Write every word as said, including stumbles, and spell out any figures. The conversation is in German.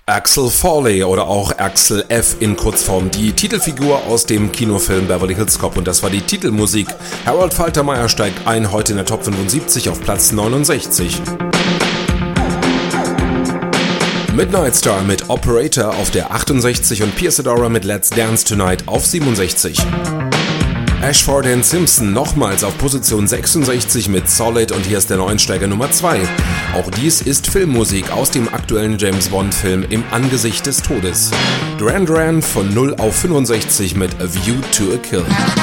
Axel Foley oder auch Axel F. in Kurzform, die Titelfigur aus dem Kinofilm Beverly Hills Cop, und das war die Titelmusik. Harold Faltermeyer steigt ein, heute in der Top fünfundsiebzig auf Platz neunundsechzig. Midnight Star mit Operator auf der achtundsechzig und Pierce Adora mit Let's Dance Tonight auf siebenundsechzig. Ashford and Simpson nochmals auf Position sechsundsechzig mit Solid, und hier ist der Neuensteiger Nummer zwei. Auch dies ist Filmmusik aus dem aktuellen James Bond Film Im Angesicht des Todes. Duran Duran von null auf fünfundsechzig mit A View to a Kill.